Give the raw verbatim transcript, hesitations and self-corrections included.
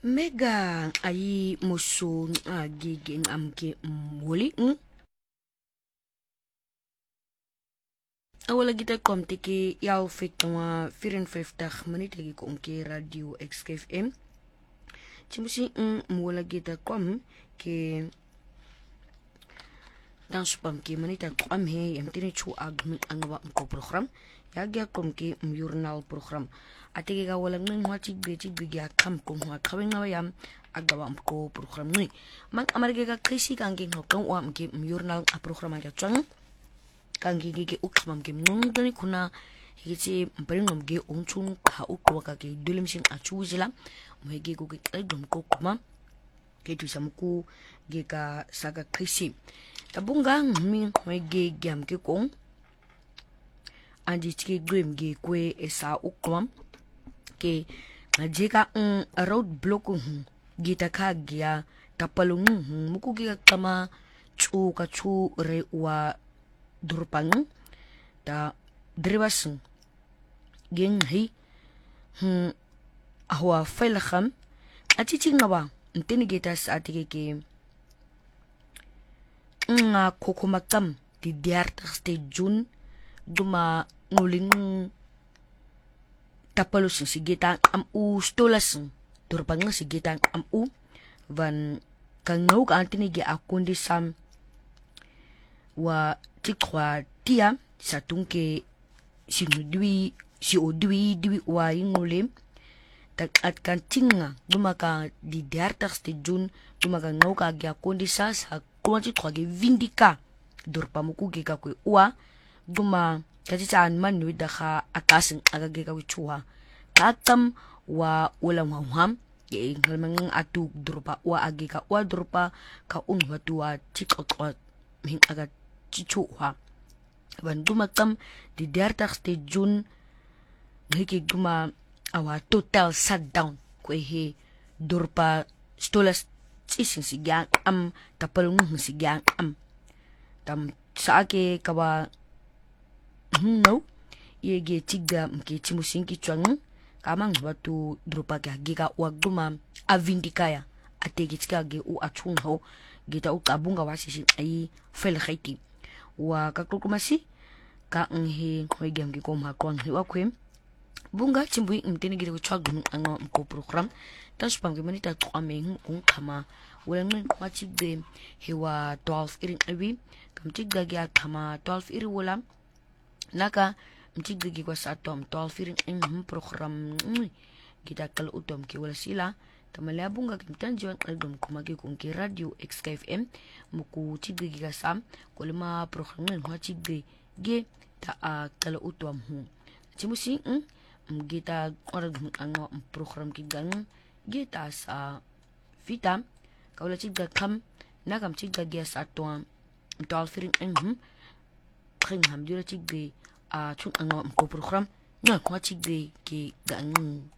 Mega ai muso agiging amke muli mm? Awala kita kom tiki yaw fik tama vierenvijftig minute gi kom ke radio X K F M. Chimusi mm wala kita kom ke dan spam ke minute kom he yam tini chu ag ang wa ko program ya ga kom ke journal program atege ga wala ng hati gbe gbe ga kam ko ha kawin na yam agawa ko program ni man amarge ga krisi kan ge no kan wa ke journal a program ga chang kan ge ge ukmam ge nung dani kuna hiti mparingom ge onchun ka ukwa ka ge dulimshin a chuzila mo ge go ge dom ko kuma ke tu samku ge ka saga krisi tabunga mi mo ge gam ke kong andi tike grim ge kwe esa ukwam ke jika un road block gita ka gya tapalung muku gya kama chu ka chu re wa durpang ta dribas gen hi hm ahwa felkham atiting nawa ntini gita sa atike ke nga kokomakam di dertigste June duma nguling tapalus si gitang am u stolas durpang si gitang am u van kang no ka antini gi akundi sam wa tikwa tia sa tungke si nudwi si odwi dwi wa ingule tak at kan tinga dumaka di dertigste June dumaka no ka gi akundi sa sa kumanti kwa gi vindika durpamuku gi ka ku wa duma kati saan man nui daka akasin agagika wichua katam wa ulang waham ye ngalmang atu drupa wa agika wa drupa ka unwa tuwa tikotwa ming aga chichuha wan duma tam di dertigste June ngiki duma awa total shutdown kwe he drupa stolas chisin sigyang am tapalung sigyang am tam saake kawa no ye ge tiga mke chimusin ki chwang kamang watu drupa ga giga wagduma avindikaya atege tika ge u achung ho gita u kabunga wasi ai fel khaiti wa kakulkumasi ka nghe hoigam ge kom ha kwang hi wakwem bunga chimbui mtene ge chwag anga ko program tas pam ge manita kwame un kama wala ngun kwachi be hewa twelve irin abi kam tiga ge kama twelve iri wala naka mtigigi kwa satom twelve irin in program kita kal utom ki wala sila tamala bunga kimtanjo album kuma ki kunki radio X K F M muku tigigi ka sam kolma program ngun wa tigigi ge ta kal utom hu chimusi mgita ora ang program ki gang ge ta sa vita kawala tigga kam nakam tigga ge sa tom twelve irin in kring ham dura tiggi a chung ang ko program nga ko tiggi ki gang